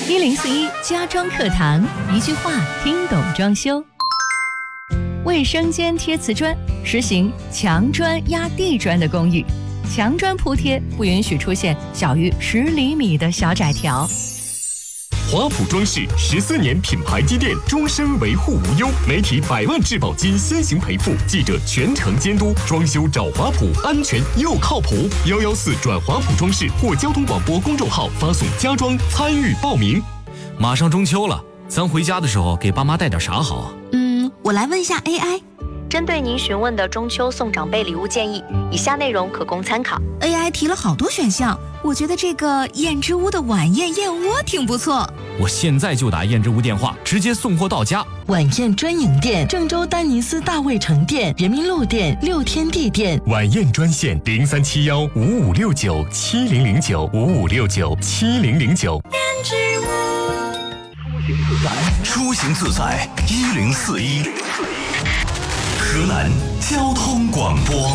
1041家装课堂，一句话听懂装修。卫生间贴瓷砖，实行墙砖压地砖的公寓，墙砖铺贴不允许出现小于10厘米的小窄条。 华普装饰14年品牌积淀，终身维护无忧，媒体100万质保金先行赔付，记者全程监督，装修找华普，安全又靠谱。114转华普装饰或交通广播公众号发送家装参与报名。 马上中秋了，咱回家的时候给爸妈带点啥好啊？ 我来问一下 AI。 针对您询问的中秋送长辈礼物建议，以下内容可供参考。 AI 提了好多选项，我觉得这个燕之屋的晚宴燕窝挺不错。 我现在就打燕之屋电话，直接送货到家。 晚宴专营店，郑州丹尼斯大卫城店、人民路店、六天地店。 晚宴专线03715569700955697009。 燕之屋， 出行自在1041，河南交通广播。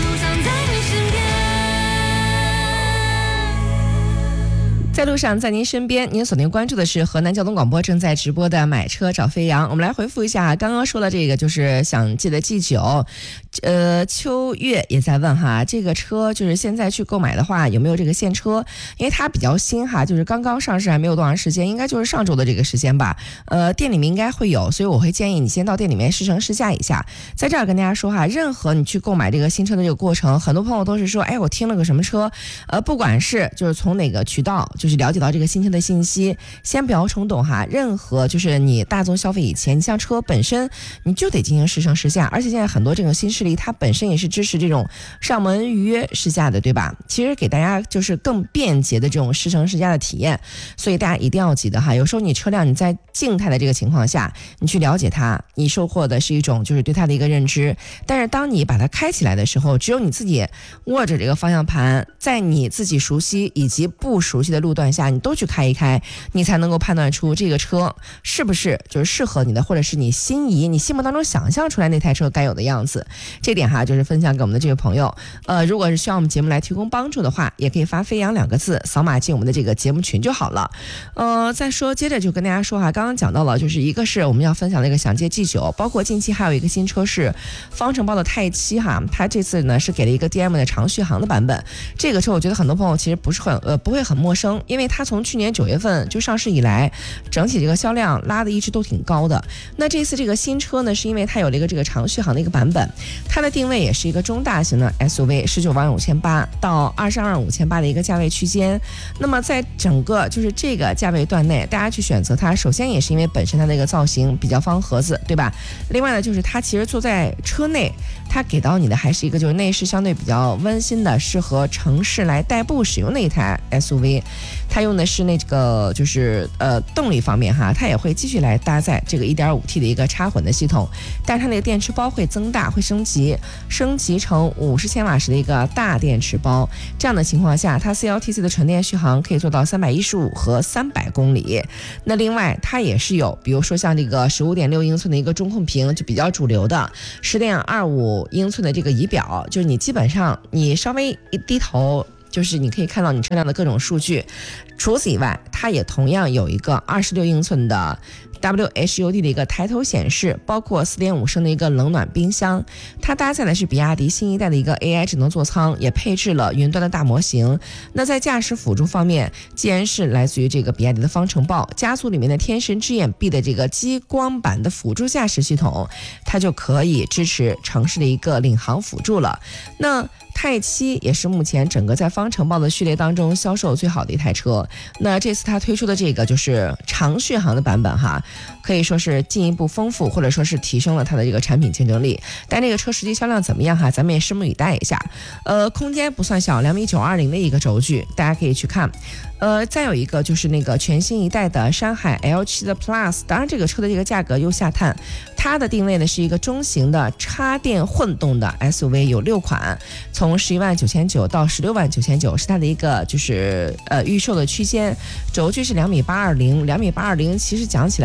在路上，在您身边，您锁定关注的是河南交通广播正在直播的买车找飞扬。我们来回复一下刚刚说的这个，就是想记得G9。秋月也在问哈，这个车就是现在去购买的话有没有这个现车？因为它比较新哈，就是刚刚上市还没有多长时间，应该就是上周的这个时间吧。店里面应该会有，所以我会建议你先到店里面试乘试驾一下。在这儿跟大家说哈，任何你去购买这个新车的这个过程，很多朋友都是说，哎，我听了个什么车，不管是就是从哪个渠道。就是了解到这个新车的信息，先不要冲动哈。任何就是你大宗消费以前，你像车本身你就得进行试乘试驾，而且现在很多这种新势力，它本身也是支持这种上门预约试驾的，对吧？其实给大家就是更便捷的这种试乘试驾的体验，所以大家一定要记得哈。有时候你车辆你在静态的这个情况下，你去了解它，你收获的是一种就是对它的一个认知。但是当你把它开起来的时候，只有你自己握着这个方向盘，在你自己熟悉以及不熟悉的路段下，你都去开一开，你才能够判断出这个车是不是就是适合你的，或者是你心仪你心目当中想象出来那台车该有的样子。这点哈就是分享给我们的这位朋友。如果是需要我们节目来提供帮助的话，也可以发飞扬2个字，扫码进我们的这个节目群就好了。再说接着就跟大家说哈，刚刚讲到了，就是一个是我们要分享的一个想借G9，包括近期还有一个新车是方程豹的泰7哈，它这次呢是给了一个 DM 的长续航的版本。这个车我觉得很多朋友其实不会很陌生，因为它从去年9月份就上市以来，整体这个销量拉的一直都挺高的。那这次这个新车呢，是因为它有了一个这个长续航的一个版本，它的定位也是一个中大型的 SUV，195800到225800的一个价位区间。那么在整个就是这个价位段内，大家去选择它，首先也是因为本身它的一个造型比较方盒子，对吧？另外呢，就是它其实坐在车内，它给到你的还是一个就是内饰相对比较温馨的，适合城市来代步使用的一台 SUV。它用的是那个就是动力方面哈，它也会继续来搭载这个 1.5T 的一个插混的系统，但是它那个电池包会增大，会升级成50千瓦时的一个大电池包。这样的情况下，它 4.1T 的纯电续航可以做到315和300公里。那另外它也是有，比如说像这个15.6英寸的一个中控屏，就比较主流的10.25英寸的这个仪表，就是你基本上你稍微一低头，就是你可以看到你车辆的各种数据。除此以外，它也同样有一个26英寸的 WHUD 的一个抬头显示，包括4.5升的一个冷暖冰箱。它搭载的是比亚迪新一代的一个 AI 智能座舱，也配置了云端的大模型。那在驾驶辅助方面，既然是来自于这个比亚迪的方程豹，家族里面的天神之眼 B 的这个激光版的辅助驾驶系统，它就可以支持城市的一个领航辅助了。那泰7也是目前整个在方程豹的序列当中销售最好的一台车。那这次它推出的这个就是长续航的版本哈，可以说是进一步丰富或者说是提升了它的这个产品竞争力。但这个车实际销量怎么样哈，咱们也拭目以待一下。空间不算小，2.920米的一个轴距，大家可以去看。再有一个就是那个全新一代的山海 L7 的 Plus， 当然这个车的这个价格又下探，它的定位呢是一个中型的插电混动的 SUV， 有6款，从11.99000到16.99000是它的一个就是预售的区间，轴距是2.820米，2.820米其实讲起来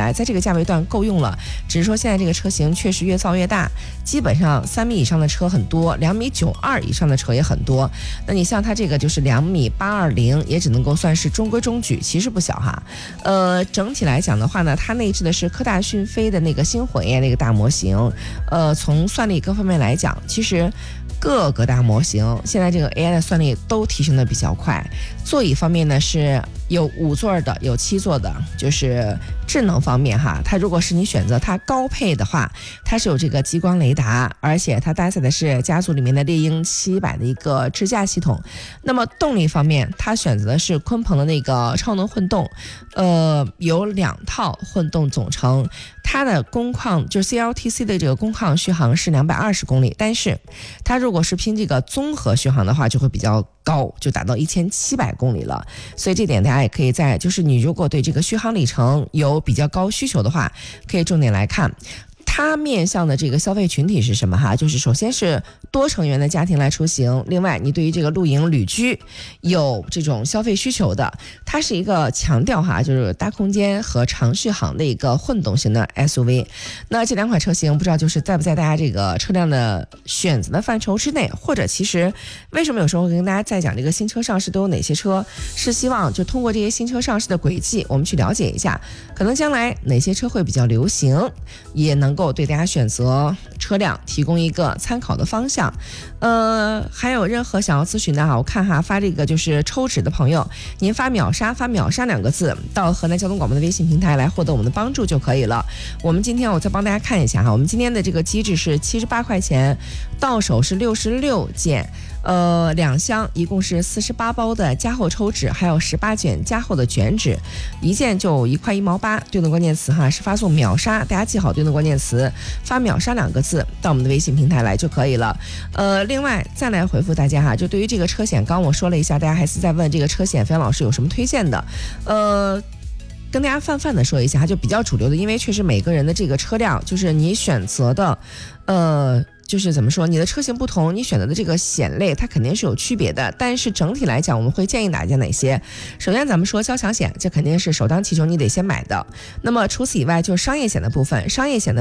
来，在这个价位段够用了。只是说现在这个车型确实越造越大，基本上3米以上的车很多，2.92米以上的车也很多。那你像它这个就是2.820米，也只能够算是中规中矩，其实不小哈。整体来讲的话呢，它内置的是科大讯飞的那个星火 AI 那个大模型。从算力各方面来讲，其实各个大模型现在这个 AI 的算力都提升的比较快。座椅方面呢是有5座的，有7座的，就是智能方面哈，它如果是你选择它高配的话，它是有这个激光雷达，而且它搭载的是家族里面的猎鹰700的一个支架系统。那么动力方面，它选择的是鲲鹏的那个超能混动，有2套混动总成。它的工况就是 CLTC 的这个工况续航是220公里，但是它如果是拼这个综合续航的话，就会比较高，就达到1700公里了。所以这点大家也可以在，就是你如果对这个续航里程有比较高需求的话，可以重点来看。它面向的这个消费群体是什么哈？就是首先是多成员的家庭来出行，另外你对于这个露营旅居有这种消费需求的，它是一个强调哈，就是大空间和长续航的一个混动型的 SUV。那这2款车型不知道就是在不在大家这个车辆的选择的范畴之内，或者其实为什么有时候会跟大家在讲这个新车上市都有哪些车，是希望就通过这些新车上市的轨迹，我们去了解一下，可能将来哪些车会比较流行，也能够对大家选择车辆提供一个参考的方向。还有任何想要咨询的我看哈，发这个就是抽纸的朋友，您发秒杀2个字到河南交通广播的微信平台来获得我们的帮助就可以了。我们今天我再帮大家看一下哈，我们今天的这个机制是78块钱，到手是66件。2箱一共是48包的加厚抽纸，还有18卷加厚的卷纸，一件就1块1毛8。对应关键词哈是发送秒杀，大家记好对应关键词，发秒杀2个字到我们的微信平台来就可以了。另外再来回复大家哈，就对于这个车险，刚我说了一下，大家还是在问这个车险，飞扬老师有什么推荐的？跟大家泛的说一下，就比较主流的，因为确实每个人的这个车辆，就是你选择的，就是怎么说，你的车型不同，你选择的这个险类它肯定是有区别的。但是整体来讲，我们会建议大家哪些？首先咱们说交强险，这肯定是首当其冲你得先买的。那么除此以外，就是商业险的部分，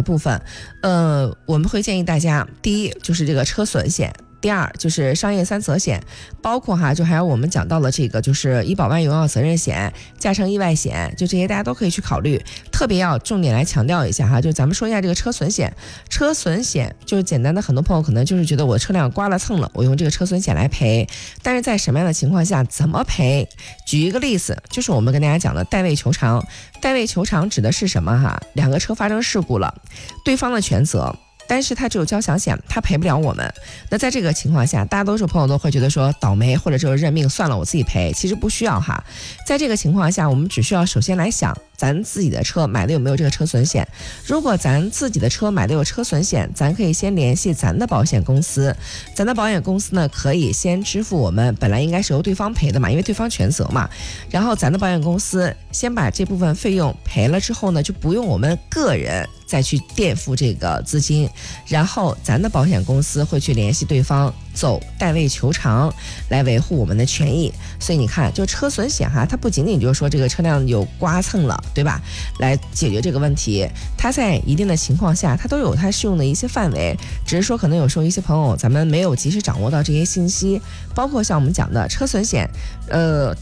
我们会建议大家，第一就是这个车损险。第二就是商业3责险，包括哈，就还有我们讲到了这个就是医保外有效责任险、驾乘意外险，就这些大家都可以去考虑。特别要重点来强调一下哈，就咱们说一下这个车损险。车损险就是简单的，很多朋友可能就是觉得我车辆刮了蹭了，我用这个车损险来赔，但是在什么样的情况下怎么赔？举一个例子，就是我们跟大家讲的代位求偿。代位求偿指的是什么哈？2个车发生事故了，对方的全责。但是它只有交强险，它赔不了我们。那在这个情况下，大多数朋友都会觉得说倒霉，或者就是认命，算了，我自己赔。其实不需要哈。在这个情况下，我们只需要首先来想，咱自己的车买的有没有这个车损险。如果咱自己的车买的有车损险，咱可以先联系咱的保险公司。咱的保险公司呢，可以先支付我们本来应该是由对方赔的嘛，因为对方全责嘛。然后咱的保险公司先把这部分费用赔了之后呢，就不用我们个人再去垫付这个资金。然后咱的保险公司会去联系对方走代位求偿来维护我们的权益。所以你看，就车损险哈，它不仅仅就是说这个车辆有刮蹭了，对吧？来解决这个问题，它在一定的情况下，它都有它适用的一些范围。只是说可能有时候一些朋友咱们没有及时掌握到这些信息，包括像我们讲的车损险，